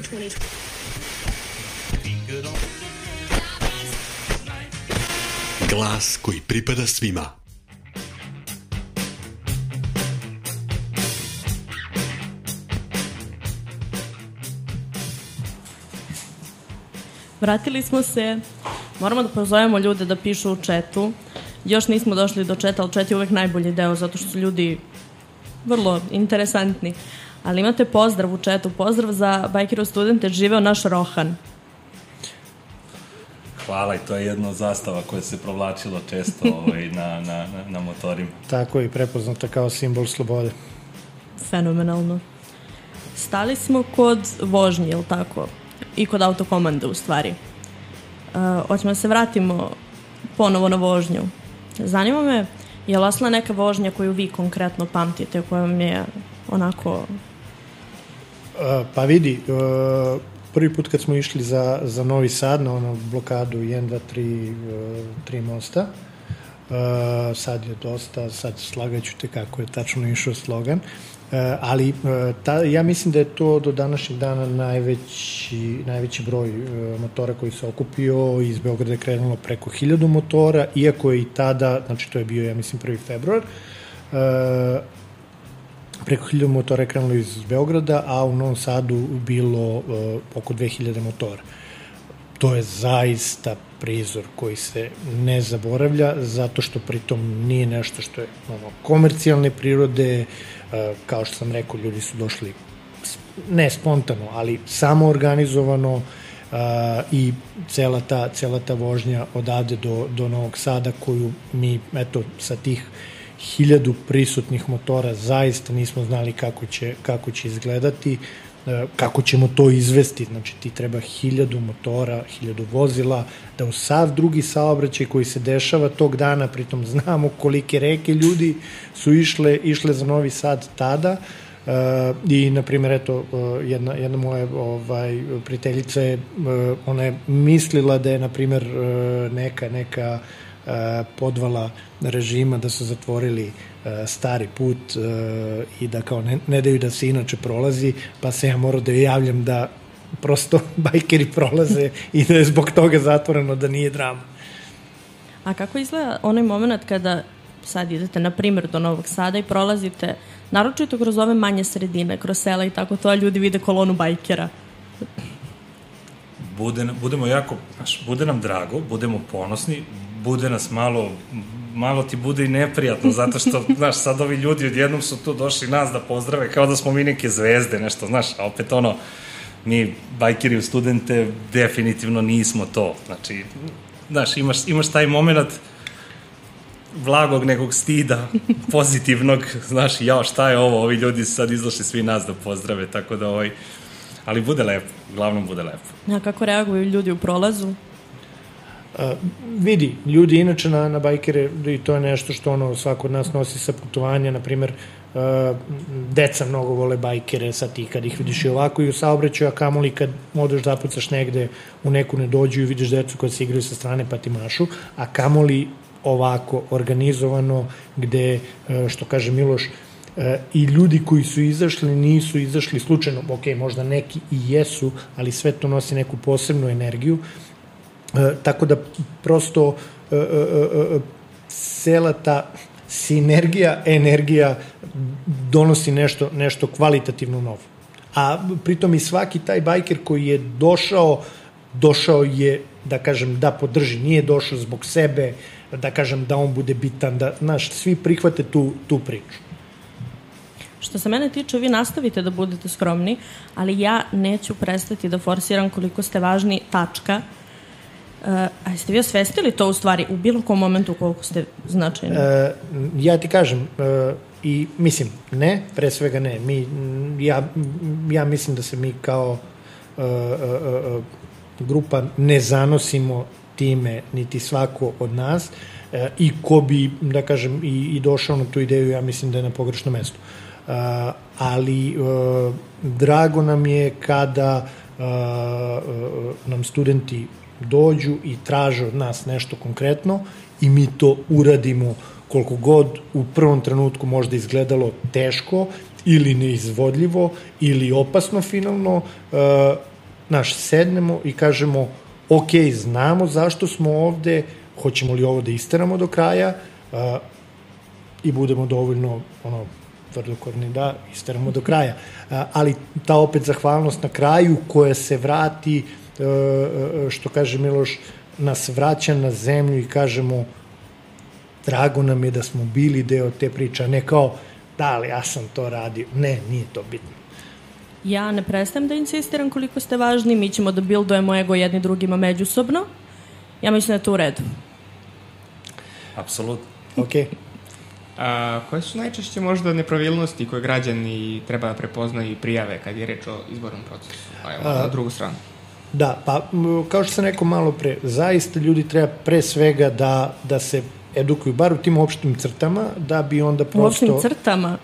Glas koji pripada svima. Vratili smo se. Moramo da pozovemo ljude da pišu u chatu. Još nismo došli do chata, ali chat je uvek najbolji deo, zato što su ljudi vrlo interesantni. Ali imate pozdrav u chatu. Pozdrav za Bajkero studente. Živeo naš Rohan. Hvala, i to je jedna od zastava koja se provlačila često na motorima. Tako je, prepoznata kao simbol slobode. Fenomenalno. Stali smo kod vožnje, jel tako? I kod autokomande, u stvari. Hoćemo da se vratimo ponovo na vožnju. Zanima me, je li ostala neka vožnja koju vi konkretno pamtite, koja vam je onako... Pa vidi, prvi put kad smo išli za Novi Sad, na onu blokadu 1, 2, 3 mosta, sad je dosta, sad slagaću te kako je tačno išao slogan, ali ja mislim da je to do današnjeg dana najveći broj motora koji se okupio. Iz Beograda je krenulo preko 1000 motora, iako je i tada, znači to je bio, ja mislim, 1. februar, preko 1000 motora je krenulo iz Beograda, a u Novom Sadu bilo oko 2000 motora. To je zaista prizor koji se ne zaboravlja, zato što pritom nije nešto što je komercijalne prirode. Kao što sam rekao, ljudi su došli ne spontano, ali samo organizovano, i cela ta vožnja odavde do Novog Sada, koju mi, eto, sa tih 1000 prisutnih motora zaista nismo znali kako će izgledati, kako ćemo to izvesti. Znači, ti treba 1000 motora, 1000 vozila, da u sav drugi saobraćaj koji se dešava tog dana, pritom znamo kolike reke ljudi su išle za Novi Sad tada. I, na primjer, eto, jedna moja prijateljica je, ona je mislila da je, na primjer, neka podvala režima, da su zatvorili stari put i da kao ne daju da se inače prolazi, pa se ja morao da javljam da prosto bajkeri prolaze i da je zbog toga zatvoreno, da nije drama. A kako izgleda onaj moment kada sad idete, na primjer, do Novog Sada i prolazite, naročito kroz ove manje sredine, kroz sela i tako to, a ljudi vide kolonu bajkera? Bude nam drago, budemo ponosni, bude nas malo ti bude i neprijatno, zato što, znaš, sad ovi ljudi odjednom su tu došli nas da pozdrave, kao da smo mi neke zvezde, nešto, znaš, a opet mi bajkeri u studente definitivno nismo to. Znači, znaš, imaš taj moment vlagog nekog stida, pozitivnog, znaš, jao, šta je ovo, ovi ljudi sad izdošli svi nas da pozdrave, tako da ali bude lepo, uglavnom bude lepo. A kako reaguju ljudi u prolazu? Vidi, ljudi inače na bajkere, i to je nešto što svako od nas nosi sa putovanja, na primjer, deca mnogo vole bajkere, sad ti kad ih vidiš i ovako i u saobraćaju, a kamoli kad odeš da pucaš negde u neku nedođu i vidiš decu koja se igraju sa strane pa ti mašu, a kamoli ovako organizovano, gde, što kaže Miloš, i ljudi koji su izašli nisu izašli slučajno, ok, možda neki i jesu, ali sve to nosi neku posebnu energiju, tako da prosto cela ta sinergija, energija donosi nešto kvalitativno novo. A pritom i svaki taj bajker koji je došao je, da kažem, da podrži, nije došao zbog sebe, da kažem, da on bude bitan, da, znaš, svi prihvate tu priču. Što se mene tiče, vi nastavite da budete skromni, ali ja neću prestati da forsiram koliko ste važni, tačka. A jeste vi osvestili to u stvari u bilo kom momentu koliko ste značajni? Ja ti kažem, i mislim, ne, pre svega ne. Ja mislim da se mi kao grupa ne zanosimo time, niti svako od nas, i ko bi, da kažem, i došao na tu ideju, ja mislim da je na pogrešnom mestu. Ali drago nam je kada nam studenti dođu i traže od nas nešto konkretno i mi to uradimo, koliko god u prvom trenutku možda izgledalo teško ili neizvodljivo ili opasno finalno, sednemo i kažemo, ok, znamo zašto smo ovde, hoćemo li ovo da isteramo do kraja i budemo dovoljno tvrdokorni da isteramo do kraja. Ali ta opet zahvalnost na kraju koja se vrati, što kaže Miloš, nas vraća na zemlju i kažemo drago nam je da smo bili deo te priče, a ne kao da, ali ja sam to radio. Ne, nije to bitno. Ja ne prestajem da insistiram koliko ste važni, mi ćemo da bildujemo ego jedni drugima međusobno. Ja mislim da je to u redu. Apsolutno. Ok. Koje su najčešće možda nepravilnosti koje građani treba da prepoznaju i prijave kad je reč o izbornom procesu? Na drugu stranu. Da, pa kao što sam rekao malo pre, zaista ljudi treba pre svega da se edukuju, bar u tim opštim crtama, da bi onda prosto... U opštim crtama?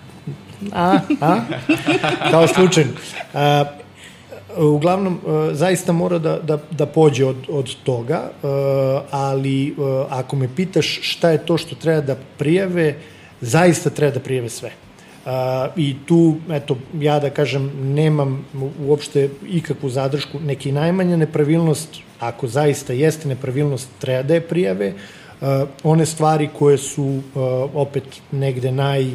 Kao slučajno. Uglavnom, zaista mora da pođe od toga, ali ako me pitaš šta je to što treba da prijave, zaista treba da prijave sve. I tu, eto, ja da kažem, nemam uopšte ikakvu zadršku, neki najmanja nepravilnost, ako zaista jeste nepravilnost, treba da je prijave. One stvari koje su opet negde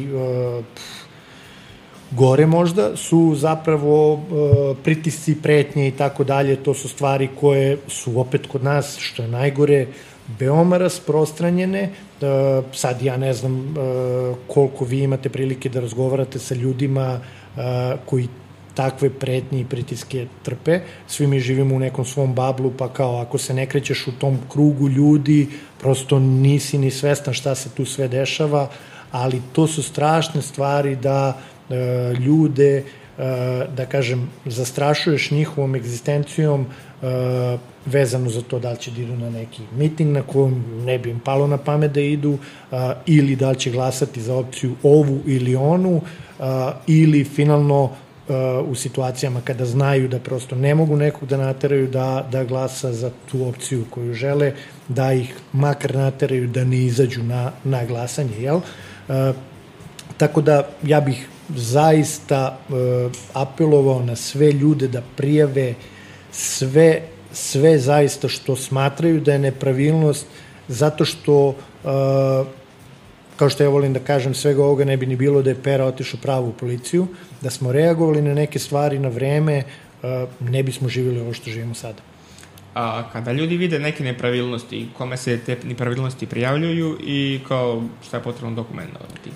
gore možda, su zapravo pritisci, pretnje i tako dalje, to su stvari koje su opet kod nas, što je najgore, veoma rasprostranjene. Sad ja ne znam koliko vi imate prilike da razgovarate sa ljudima koji takve pretnje i pritiske trpe. Svi mi živimo u nekom svom bablu, pa kao ako se ne krećeš u tom krugu ljudi, prosto nisi ni svestan šta se tu sve dešava, ali to su strašne stvari da ljude, da kažem, zastrašuješ njihovom egzistencijom vezano za to da li će da idu na neki miting na kojem ne bi im palo na pamet da idu, ili da li će glasati za opciju ovu ili onu, ili finalno u situacijama kada znaju da prosto ne mogu nekog da nateraju da glasa za tu opciju koju žele, da ih makar nateraju da ne izađu na glasanje, jel? Tako da ja bih zaista apelovao na sve ljude da prijave sve zaista što smatraju da je nepravilnost, zato što, kao što ja volim da kažem, svega ovoga ne bi ni bilo da je Pera otišao pravo u policiju, da smo reagovali na neke stvari na vreme, ne bismo živjeli ovo što živimo sada. A kada ljudi vide neke nepravilnosti, kome se te nepravilnosti prijavljuju i kao šta je potrebno dokumentovati?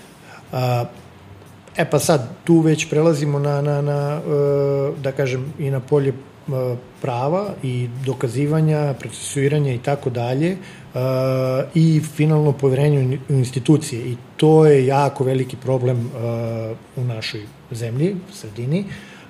Pa sad, tu već prelazimo na da kažem, i na polje prava i dokazivanja, procesuiranja i tako dalje, i finalno poverenje u institucije. I to je jako veliki problem u našoj zemlji, sredini.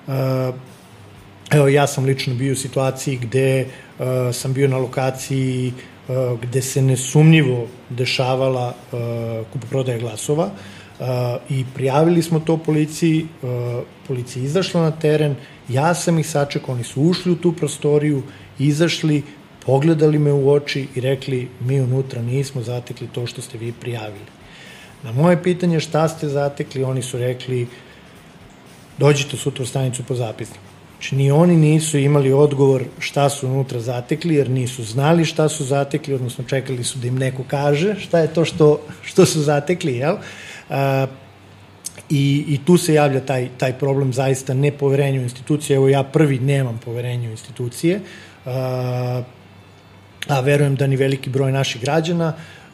Evo, ja sam lično bio u situaciji gde sam bio na lokaciji gde se nesumnjivo dešavala kupoprodaja glasova, i prijavili smo to policiji, policija izašla na teren, ja sam ih sačekao, oni su ušli u tu prostoriju, izašli, pogledali me u oči i rekli, mi unutra nismo zatekli to što ste vi prijavili. Na moje pitanje šta ste zatekli, oni su rekli, dođite sutra u stanicu po zapisniku. Znači, ni oni nisu imali odgovor šta su unutra zatekli, jer nisu znali šta su zatekli, odnosno čekali su da im neko kaže šta je to što su zatekli, jel? I tu se javlja taj problem zaista nepoverenja u institucije. Evo, ja prvi nemam poverenja u institucije, a verujem da ni veliki broj naših građana.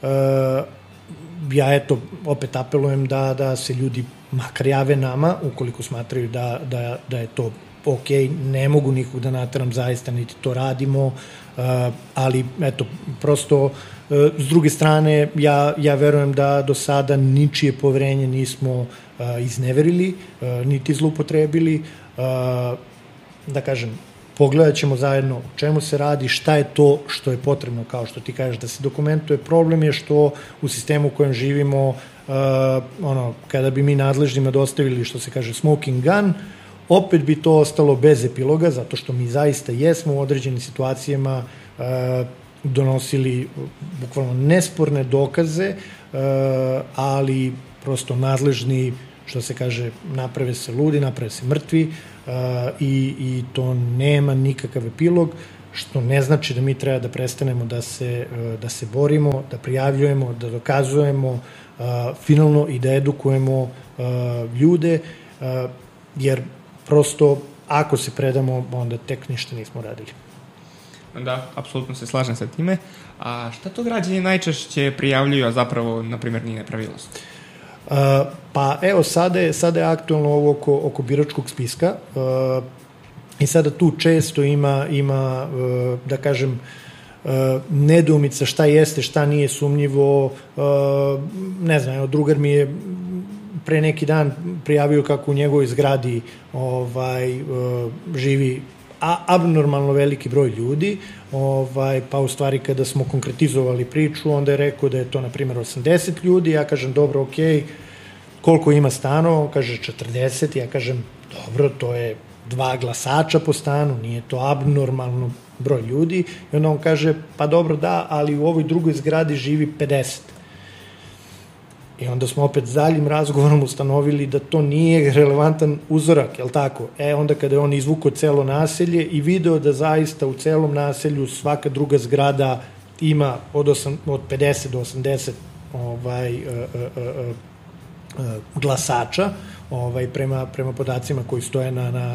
Ja, eto, opet apelujem da se ljudi makar jave nama, ukoliko smatraju da je to ok, ne mogu nikog da nateram, zaista niti to radimo, ali eto, prosto s druge strane ja verujem da do sada ničije poverenje nismo izneverili, niti zloupotrebili. Da kažem, pogledat ćemo zajedno o čemu se radi, šta je to što je potrebno, kao što ti kažeš, da se dokumentuje. Problem je što u sistemu u kojem živimo, kada bi mi nadležnima dostavili, što se kaže, smoking gun, opet bi to ostalo bez epiloga, zato što mi zaista jesmo u određenim situacijama donosili bukvalno nesporne dokaze, ali prosto nadležni što se kaže, naprave se ludi, naprave se mrtvi i to nema nikakav epilog, što ne znači da mi treba da prestanemo da se borimo, da prijavljujemo, da dokazujemo finalno i da edukujemo ljude, jer prosto ako se predamo, onda tek ništa nismo radili. Da, apsolutno se slažem sa time. A šta to građani najčešće prijavljuju, a zapravo, na primjer, nije nepravilnost? Pa evo, sada je aktualno ovo oko biračkog spiska i sada tu često ima da kažem, nedoumica šta jeste, šta nije sumnjivo. Ne znam, evo, drugar mi je pre neki dan prijavio kako u njegovoj zgradi živi abnormalno veliki broj ljudi, pa u stvari kada smo konkretizovali priču, onda je rekao da je to, na primjer, 80 ljudi, ja kažem, dobro, okej, koliko ima stanova, on kaže 40, ja kažem, dobro, to je 2 glasača po stanu, nije to abnormalno broj ljudi, i onda on kaže, pa dobro, da, ali u ovoj drugoj zgradi živi 50. I onda smo opet daljim razgovorom ustanovili da to nije relevantan uzorak, je li tako? Onda kada je on izvukao celo naselje i video da zaista u celom naselju svaka druga zgrada ima od 50 do 80 glasača, prema podacima koji stoje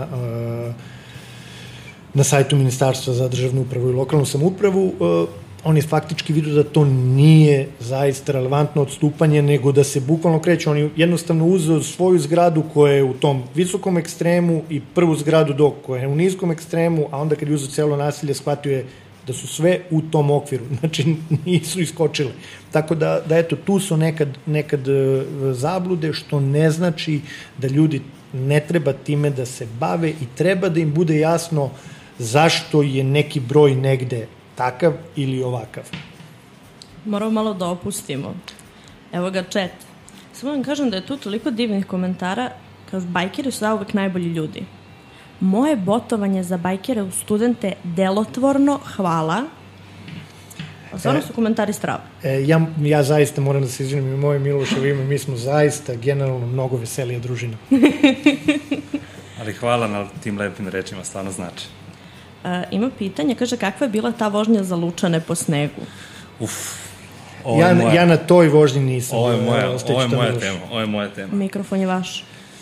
na sajtu Ministarstva za državnu upravu i lokalnu samoupravu, on je faktički vidio da to nije zaista relevantno odstupanje, nego da se bukvalno kreće. On je jednostavno uzeo svoju zgradu koja je u tom visokom ekstremu i prvu zgradu koja je u niskom ekstremu, a onda kad je uzeo celo naselje, shvatio je da su sve u tom okviru, znači nisu iskočile. Tako da eto, tu su nekad zablude, što ne znači da ljudi ne treba time da se bave i treba da im bude jasno zašto je neki broj negde takav ili ovakav. Moramo malo da opustimo. Evo ga chat. Samo vam kažem da je tu toliko divnih komentara, kao bajkeri su zauvek najbolji ljudi. Moje botovanje za bajkere u studente delotvorno, hvala. A stvarno su komentari strava. Ja zaista moram da se izvinim i moje Miloševo ime, mi smo zaista generalno mnogo veselija družina. Ali hvala na tim lepim rečima, stvarno znači. Ima pitanje, kaže, kakva je bila ta vožnja za Lučane po snegu? Ja na toj vožnji nisam. Ovo je moja tema. Mikrofon je vaš.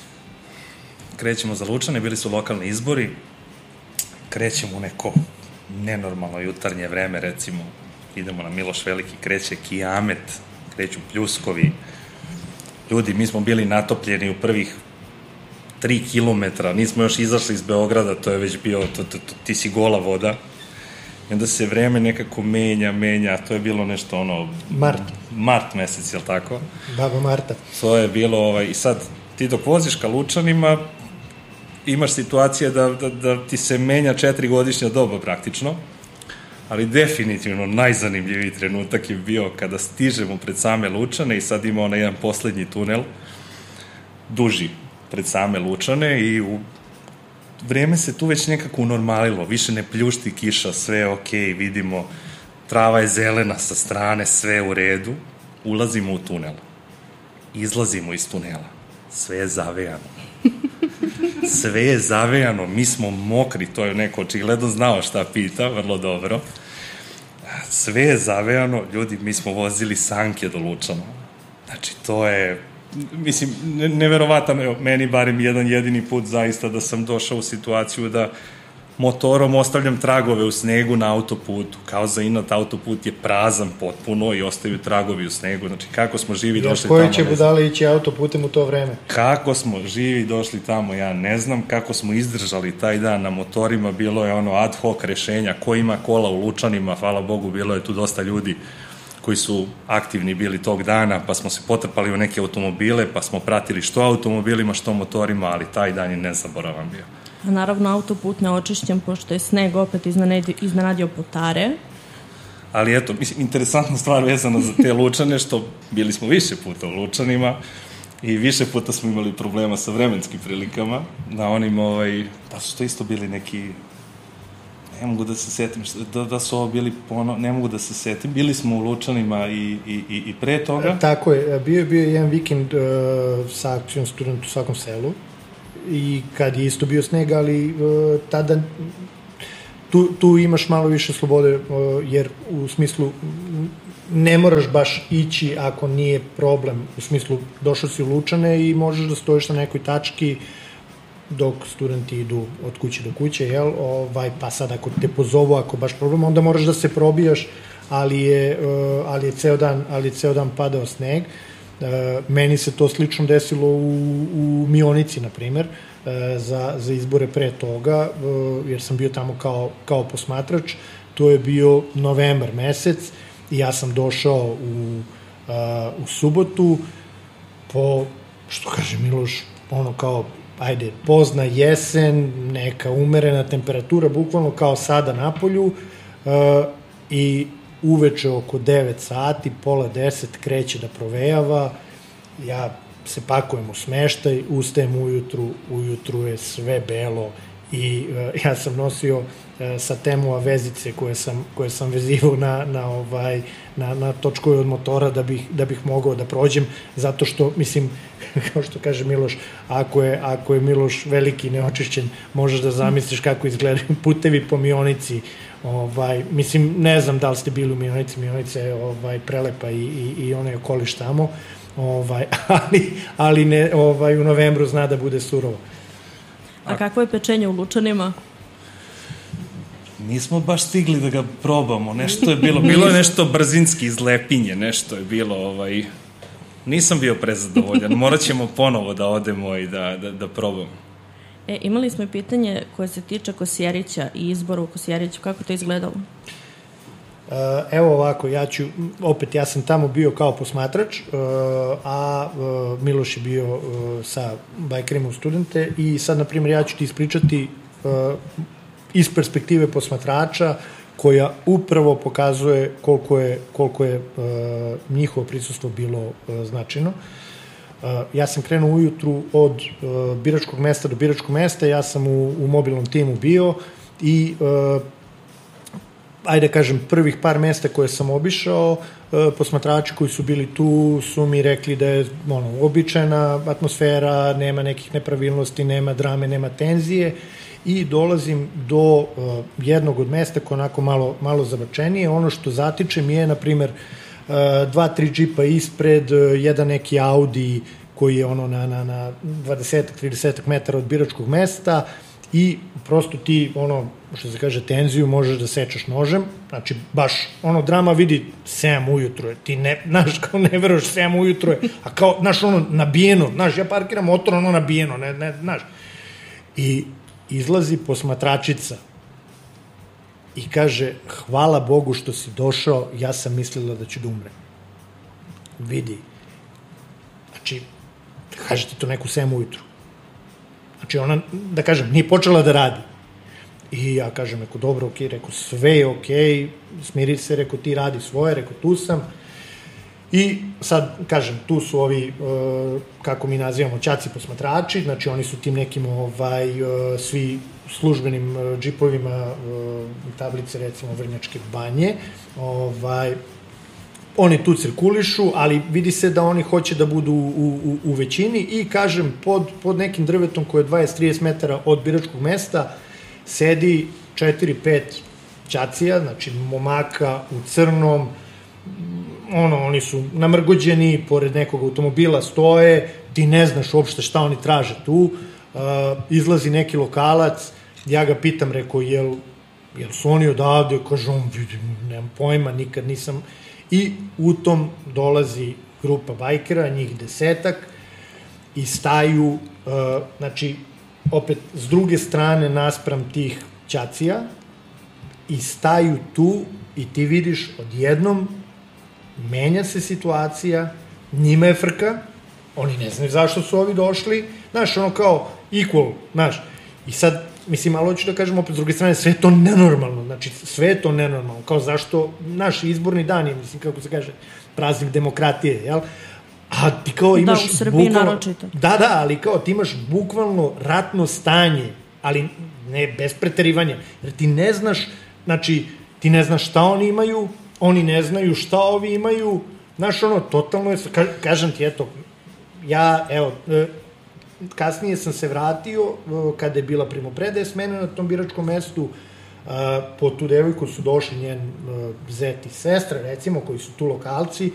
Krećemo za Lučane, bili su lokalni izbori, krećemo u neko nenormalno jutarnje vreme, recimo, idemo na Miloš Veliki, kreće kijamet, kreću pljuskovi, ljudi, mi smo bili natopljeni u prvih 3 kilometra, nismo još izašli iz Beograda, to je već bio, ti si gola voda, i onda se vreme nekako menja, to je bilo nešto Mart mesec, je li tako? Baba Marta. To je bilo, i sad, ti dok voziš ka Lučanima, imaš situacije da ti se menja 4-godišnja doba praktično, ali definitivno najzanimljiviji trenutak je bio kada stižemo pred same Lučane i sad ima onaj jedan poslednji tunel, duži pred same Lučane i vreme se tu već nekako unormalilo, više ne pljušti kiša, sve je okej, vidimo, trava je zelena sa strane, sve u redu, ulazimo u tunel, izlazimo iz tunela, sve je zavejano. Sve je zavejano, mi smo mokri, to je neko očigledno znao šta pita, vrlo dobro. Sve je zavejano, ljudi, mi smo vozili sanke do Lučana. Znači, to je, mislim, neverovatan, meni barem jedan jedini put zaista da sam došao u situaciju da motorom ostavljam tragove u snegu na autoputu, kao za inat autoput je prazan potpuno i ostaju tragovi u snegu, znači kako smo živi došli tamo. Koji će budale ići autoputem u to vreme? Kako smo živi došli tamo, ja ne znam, kako smo izdržali taj dan na motorima, bilo je ad hoc rešenja, ko ima kola u Lučanima, hvala Bogu, bilo je tu dosta ljudi koji su aktivni bili tog dana, pa smo se potrpali u neke automobile, pa smo pratili što automobilima, što motorima, ali taj dan je nezaboravan bio. A naravno autoput neočišćen, pošto je sneg opet iznenadio putare. Ali eto, mislim, interesantna stvar vezana za te Lučane, što bili smo više puta u Lučanima i više puta smo imali problema sa vremenskim prilikama, na onim, pa su to isto bili neki Ne mogu da se setim, da su ovo bili ne mogu da se setim. Bili smo u Lučanima i pre toga. Tako je, bio je jedan vikend sa akcijom Student u svakom selu i kad je isto bio sneg, ali tada tu imaš malo više slobode, jer u smislu ne moraš baš ići ako nije problem, u smislu došao si u Lučane i možeš da stojiš na nekoj tački dok studenti idu od kuće do kuće, jel? Pa sad ako te pozovu, ako baš problem, onda moraš da se probijaš, ali je ceo dan padao sneg. Meni se to slično desilo u Mionici, na primer, za izbore pre toga, jer sam bio tamo kao posmatrač. To je bio novembar mesec i ja sam došao u subotu po, što kaže Miloš, ono kao, ajde, pozna jesen, neka umerena temperatura, bukvalno kao sada napolju, i uveče oko 9 sati, pola 10 kreće da provejava, ja se pakujem u smeštaj, ustajem ujutru je sve belo i ja sam nosio sa Temua vezice koje sam vezivao na točkovi od motora da bih mogao da prođem, zato što, mislim, kao što kaže Miloš, ako je Miloš veliki neočišćen, možeš da zamisliš kako izgledaju putevi po Mionici. Mislim, ne znam da li ste bili u Mionici, Mionica je prelepa i onaj okoliš tamo, ali ne, u novembru zna da bude surovo. A kakvo je pečenje u Lučanima? Nismo baš stigli da ga probamo, nešto je bilo je nešto brzinski iz Lepinje, nešto je bilo, nisam bio prezadovoljan, morat ćemo ponovo da odemo i da probamo. Imali smo i pitanje koje se tiče Kosjerića i izboru u Kosjeriću, kako to izgledalo? Evo ovako, ja sam tamo bio kao posmatrač, a Miloš je bio sa bajkerima u studente i sad, na primjer, ja ću ti ispričati iz perspektive posmatrača koja upravo pokazuje koliko je njihovo prisustvo bilo značajno. Ja sam krenuo ujutru od biračkog mesta do biračkog mesta, ja sam u mobilnom timu bio i ajde kažem, prvih par mesta koje sam obišao, posmatrači koji su bili tu su mi rekli da je običajna atmosfera, nema nekih nepravilnosti, nema drame, nema tenzije i dolazim do jednog od mesta koje onako malo zabačenije. Ono što zatiče mi je, na primer, 2-3 džipa ispred, jedan neki Audi koji je na 20-30 metara od biračkog mesta i prosto ti, što se kaže, tenziju možeš da sečeš nožem, znači baš, drama vidi 7 ujutro je, ti znaš, kao ne veroš 7 ujutro je, a kao, znaš, nabijeno, znaš, ja parkiram motor, nabijeno, ne, znaš, i izlazi posmatračica i kaže, hvala Bogu što si došao, ja sam mislila da ću da umrem. Vidi, znači, kaže ti to neku 7 ujutru. Znači, ona, da kažem, nije počela da radi. I ja kažem, rekao, dobro, okej, rekao, sve je okej, smiri se, rekao, ti radi svoje, rekao, tu sam. I sad, kažem, tu su ovi, kako mi nazivamo, ćaci posmatrači, znači oni su tim nekim, svi službenim džipovima, tablice, recimo, Vrnjačke banje, oni tu cirkulišu, ali vidi se da oni hoće da budu u većini i, kažem, pod nekim drvetom koje je 20-30 metara od biračkog mesta sedi 4-5 ćacija, znači momaka u crnom, oni su namrgođeni, pored nekog automobila stoje, ti ne znaš uopšte šta oni traže tu, izlazi neki lokalac, ja ga pitam, rekao, jel su oni odavde, kaže on, nemam pojma, nikad nisam, i u tom dolazi grupa bajkera, njih 10 i staju, znači, opet, s druge strane naspram tih ćacija i staju tu i ti vidiš odjednom menja se situacija, njima je frka, oni ne znaju zašto su ovi došli, znaš, kao equal, znaš, i sad, mislim, ali hoću da kažem opet s druge strane, sve je to nenormalno, znači, sve je to nenormalno, kao zašto naš izborni dan je, mislim, kako se kaže, praznik demokratije, jel? A ti kao imaš... Da, u Srbiji naročito. Da, ali kao ti imaš bukvalno ratno stanje, ali ne bez preterivanja, jer ti ne znaš, znači, ti ne znaš šta oni imaju, oni ne znaju šta ovi imaju, znaš, ono, totalno je, kažem ti, eto, ja, evo, kasnije sam se vratio, kada je bila primopredaja smena na tom biračkom mestu, po tu devojku su došli njen zet i sestra, recimo, koji su tu lokalci,